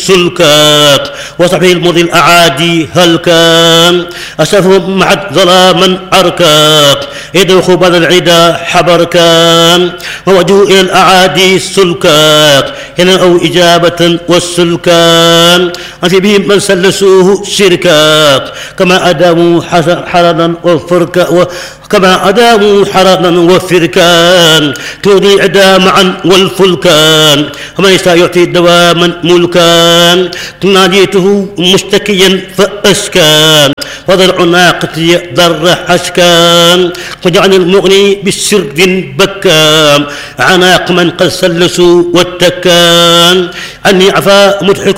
سلكاك وصحبه المضي الأعادي هل كان أسفهم معت ظلاما عركاك إذ خبر العدا حبر كان ووجهوا إلى الأعادي سلكاك هنا أو إجابة والسلكان أنفي بهم من سلسوه شركاك كما أداموا حرنا وفركا كما أداموا حرنا وفركان تودي عدا معا والفلكان ومن يشاء يعطي دواما ملكان ناديته مشتكيا فأسكان وضلع ناقتي ضر حشكان وجعل المغني بالسر بكام عناق من قد سلسوا واتكان عني عفا مضحك